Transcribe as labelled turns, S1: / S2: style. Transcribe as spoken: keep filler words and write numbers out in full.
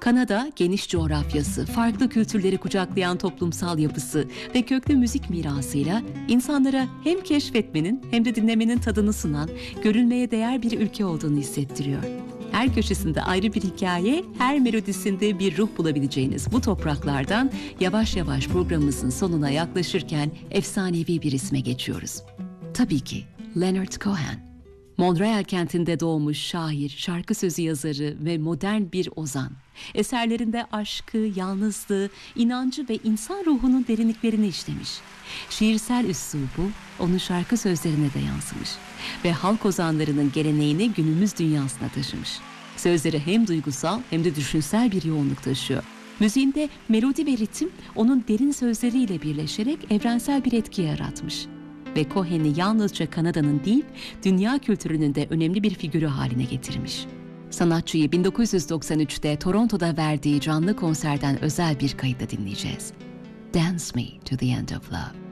S1: Kanada, geniş coğrafyası, farklı kültürleri kucaklayan toplumsal yapısı ve köklü müzik mirasıyla insanlara hem keşfetmenin hem de dinlemenin tadını sunan, görülmeye değer bir ülke olduğunu hissettiriyor. Her köşesinde ayrı bir hikaye, her melodisinde bir ruh bulabileceğiniz bu topraklardan yavaş yavaş programımızın sonuna yaklaşırken efsanevi bir isme geçiyoruz. Tabii ki Leonard Cohen. Montreal kentinde doğmuş şair, şarkı sözü yazarı ve modern bir ozan. Eserlerinde aşkı, yalnızlığı, inancı ve insan ruhunun derinliklerini işlemiş. Şiirsel üslubu onun şarkı sözlerine de yansımış ve halk ozanlarının geleneğini günümüz dünyasına taşımış. Sözleri hem duygusal hem de düşünsel bir yoğunluk taşıyor. Müziğinde melodi ve ritim onun derin sözleriyle birleşerek evrensel bir etki yaratmış. Ve Cohen'i yalnızca Kanada'nın değil, dünya kültürünün de önemli bir figürü haline getirmiş. Sanatçıyı bin dokuz yüz doksan üçte Toronto'da verdiği canlı konserden özel bir kayıtta dinleyeceğiz. Dance Me to the End of Love.